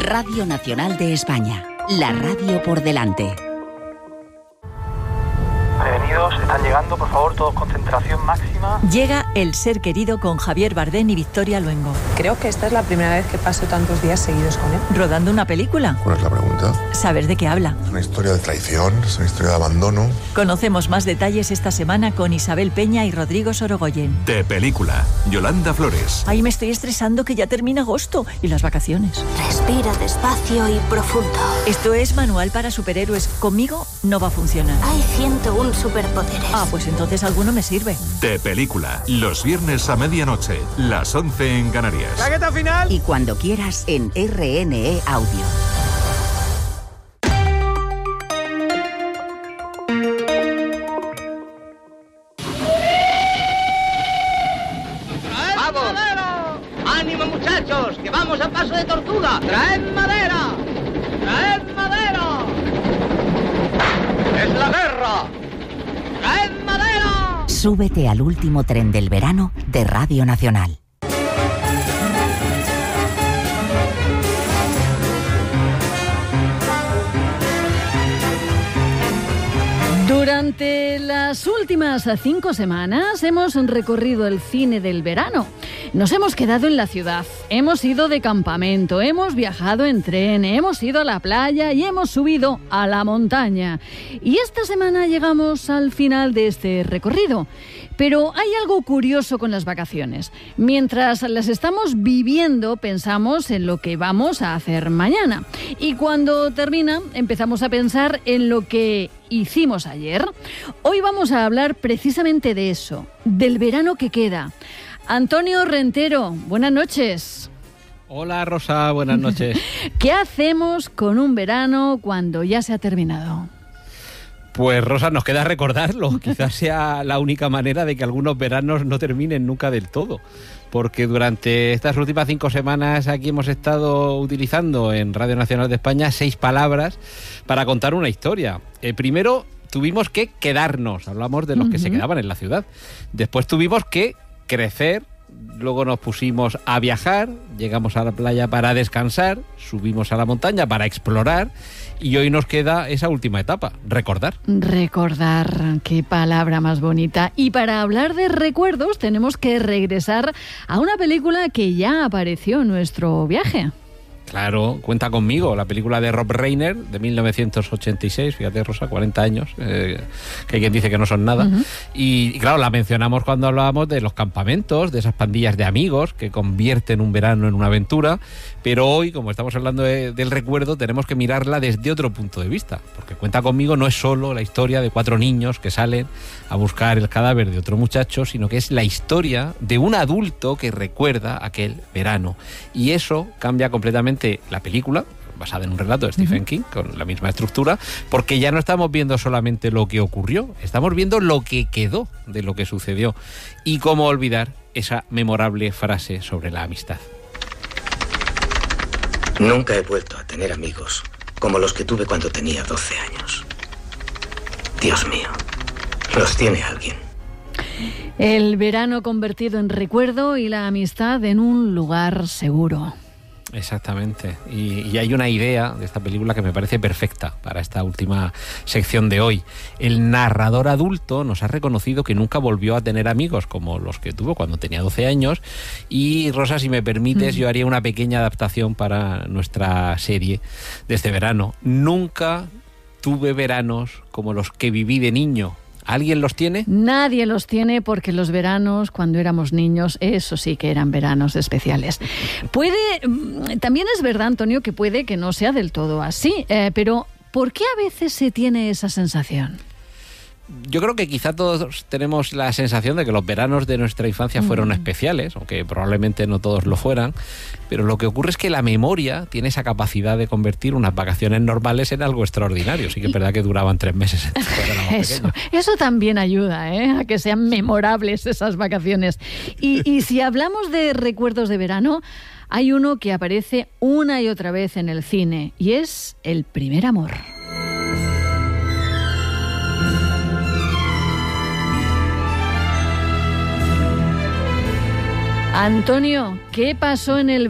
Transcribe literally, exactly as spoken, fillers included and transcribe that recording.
Radio Nacional de España, la radio por delante. Prevenidos, están llegando, por favor, todos concentración máxima. Llega El ser querido con Javier Bardem y Victoria Luengo. Creo que esta es la primera vez que paso tantos días seguidos con él. Rodando una película. ¿Cuál es la pregunta? ¿Sabes de qué habla? Es una historia de traición, es una historia de abandono. Conocemos más detalles esta semana con Isabel Peña y Rodrigo Sorogoyen. De película, Yolanda Flores. Ay, me estoy estresando que ya termina agosto y las vacaciones. Respira despacio y profundo. Esto es Manual para Superhéroes. Conmigo no va a funcionar. Hay ciento uno superpoderes. Ah, pues entonces alguno me sirve. De película, los viernes a medianoche, las once en Canarias. ¡Claqueta final! Y cuando quieras en R N E Audio. ¡Vamos! ¡Madera! ¡Ánimo, muchachos! ¡Que vamos a paso de tortuga! ¡Traed madera! ¡Traed madera! ¡Es la guerra! ¡Traed madera! Súbete al último tren del verano de Radio Nacional. Durante las últimas cinco semanas hemos recorrido el cine del verano. Nos hemos quedado en la ciudad, hemos ido de campamento, hemos viajado en tren, hemos ido a la playa y hemos subido a la montaña. Y esta semana llegamos al final de este recorrido. Pero hay algo curioso con las vacaciones. Mientras las estamos viviendo, pensamos en lo que vamos a hacer mañana. Y cuando termina, empezamos a pensar en lo que hicimos ayer. Hoy vamos a hablar precisamente de eso, del verano que queda. Antonio Rentero, buenas noches. Hola Rosa, buenas noches. ¿Qué hacemos con un verano cuando ya se ha terminado? Pues Rosa, nos queda recordarlo. Quizás sea la única manera de que algunos veranos no terminen nunca del todo. Porque durante estas últimas cinco semanas aquí hemos estado utilizando en Radio Nacional de España seis palabras para contar una historia. Eh, primero tuvimos que quedarnos, hablamos de los uh-huh. que se quedaban en la ciudad. Después tuvimos que crecer. Luego nos pusimos a viajar, llegamos a la playa para descansar, subimos a la montaña para explorar y hoy nos queda esa última etapa, recordar. Recordar, qué palabra más bonita. Y para hablar de recuerdos tenemos que regresar a una película que ya apareció en nuestro viaje. Claro, Cuenta conmigo, la película de Rob Reiner de mil novecientos ochenta y seis, fíjate Rosa, cuarenta años, eh, que hay quien dice que no son nada. Uh-huh. Y, y claro, la mencionamos cuando hablábamos de los campamentos, de esas pandillas de amigos que convierten un verano en una aventura, pero hoy, como estamos hablando de, del recuerdo, tenemos que mirarla desde otro punto de vista, porque Cuenta conmigo no es solo la historia de cuatro niños que salen a buscar el cadáver de otro muchacho, sino que es la historia de un adulto que recuerda aquel verano. Y eso cambia completamente la película, basada en un relato de Stephen uh-huh. King, con la misma estructura, porque ya no estamos viendo solamente lo que ocurrió, estamos viendo lo que quedó de lo que sucedió. Y cómo olvidar esa memorable frase sobre la amistad. Nunca he vuelto a tener amigos como los que tuve cuando tenía doce años. Dios mío, los tiene alguien. El verano convertido en recuerdo y la amistad en un lugar seguro. Exactamente, y, y hay una idea de esta película que me parece perfecta para esta última sección de hoy. El narrador adulto nos ha reconocido que nunca volvió a tener amigos como los que tuvo cuando tenía doce años y Rosa, si me permites, mm. yo haría una pequeña adaptación para nuestra serie de este verano. Nunca tuve veranos como los que viví de niño. ¿Alguien los tiene? Nadie los tiene porque los veranos, cuando éramos niños, eso sí que eran veranos especiales. Puede, también es verdad, Antonio, que puede que no sea del todo así, eh, pero ¿por qué a veces se tiene esa sensación? Yo creo que quizá todos tenemos la sensación de que los veranos de nuestra infancia fueron mm. especiales, aunque probablemente no todos lo fueran, pero lo que ocurre es que la memoria tiene esa capacidad de convertir unas vacaciones normales en algo extraordinario. Sí que es verdad que duraban tres meses. Eso, eso también ayuda, ¿eh? A que sean memorables esas vacaciones. Y, y si hablamos de recuerdos de verano, hay uno que aparece una y otra vez en el cine, y es el primer amor. Antonio, ¿qué pasó en el